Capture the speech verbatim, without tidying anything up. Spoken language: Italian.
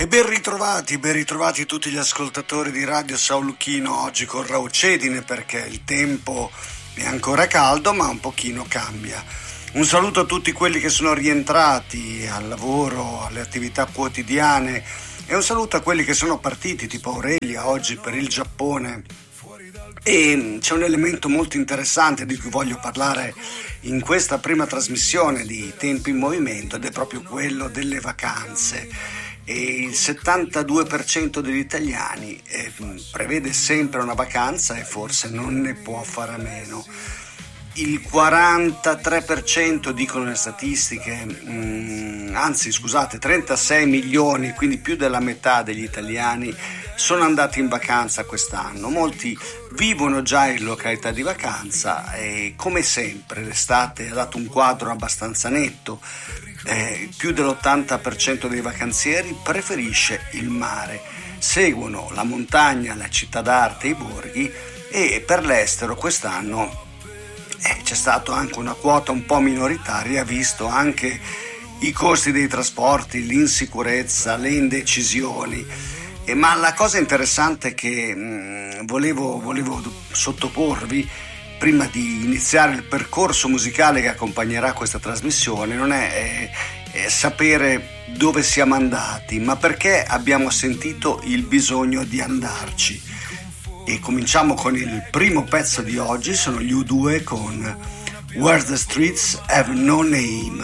E ben ritrovati, ben ritrovati tutti gli ascoltatori di Radio San Lucchino, oggi con Raucedine perché il tempo è ancora caldo ma un pochino cambia. Un saluto a tutti quelli che sono rientrati al lavoro, alle attività quotidiane e un saluto a quelli che sono partiti, tipo Aurelia oggi per il Giappone. E c'è un elemento molto interessante di cui voglio parlare in questa prima trasmissione di Tempi in Movimento ed è proprio quello delle vacanze. E il settantadue per cento degli italiani eh, prevede sempre una vacanza e forse non ne può fare a meno. Il quarantatré per cento dicono le statistiche, mh, anzi scusate, trentasei milioni, quindi più della metà degli italiani sono andati in vacanza quest'anno. Molti vivono già in località di vacanza e come sempre l'estate ha dato un quadro abbastanza netto. Eh, più dell'ottanta per cento dei vacanzieri preferisce il mare, seguono la montagna, la città d'arte, i borghi e per l'estero quest'anno eh, c'è stata anche una quota un po' minoritaria, visto anche i costi dei trasporti, l'insicurezza, le indecisioni. Eh, ma la cosa interessante che mh, volevo, volevo sottoporvi prima di iniziare il percorso musicale che accompagnerà questa trasmissione non è, è, è sapere dove siamo andati, ma perché abbiamo sentito il bisogno di andarci. E cominciamo con il primo pezzo di oggi, sono gli U due con Where the Streets Have No Name.